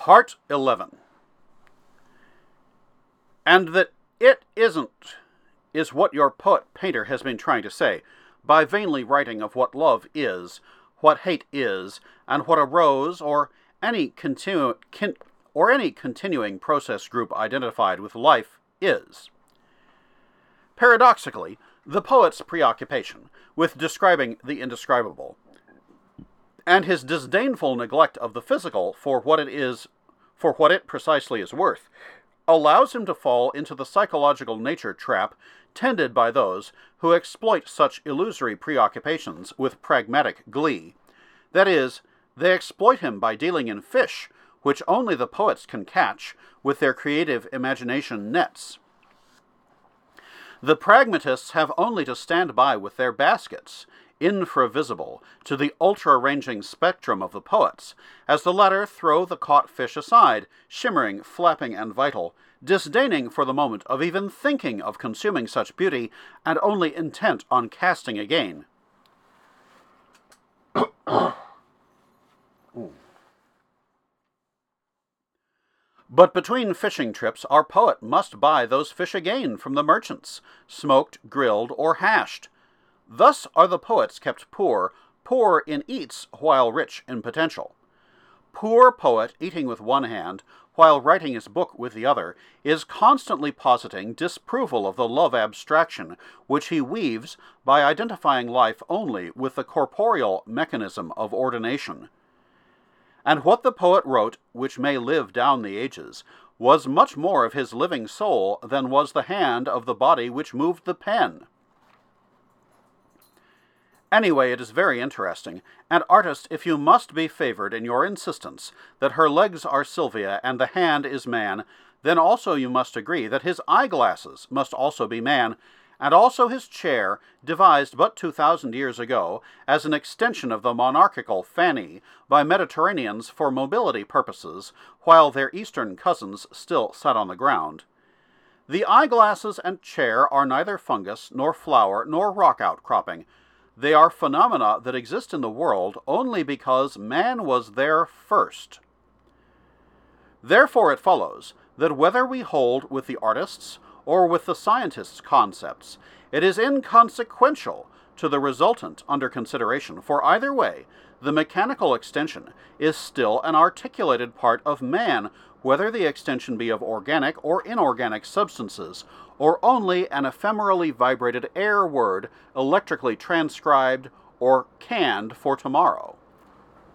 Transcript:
Part 11. And that it isn't is what your poet-painter has been trying to say, by vainly writing of what love is, what hate is, and what a rose or any continuing process group identified with life is. Paradoxically, the poet's preoccupation with describing the indescribable, and his disdainful neglect of the physical for what it precisely is worth, allows him to fall into the psychological nature trap tended by those who exploit such illusory preoccupations with pragmatic glee. That is, they exploit him by dealing in fish, which only the poets can catch with their creative imagination nets. The pragmatists have only to stand by with their baskets, infravisible to the ultra-ranging spectrum of the poets, as the latter throw the caught fish aside, shimmering, flapping, and vital, disdaining for the moment of even thinking of consuming such beauty, and only intent on casting again. But between fishing trips our poet must buy those fish again from the merchants, smoked, grilled, or hashed. Thus are the poets kept poor, poor in eats while rich in potential. Poor poet eating with one hand, while writing his book with the other, is constantly positing disapproval of the love abstraction which he weaves by identifying life only with the corporeal mechanism of ordination. And what the poet wrote, which may live down the ages, was much more of his living soul than was the hand of the body which moved the pen. Anyway, it is very interesting, and artist, if you must be favored in your insistence that her legs are Sylvia and the hand is man, then also you must agree that his eyeglasses must also be man, and also his chair, devised but 2,000 years ago as an extension of the monarchical fanny by Mediterraneans for mobility purposes, while their eastern cousins still sat on the ground. The eyeglasses and chair are neither fungus, nor flower, nor rock outcropping. They are phenomena that exist in the world only because man was there first. Therefore it follows that whether we hold with the artists or with the scientists' concepts, it is inconsequential to the resultant under consideration, for either way, the mechanical extension is still an articulated part of man, whether the extension be of organic or inorganic substances, or only an ephemerally vibrated air word, electrically transcribed or canned for tomorrow.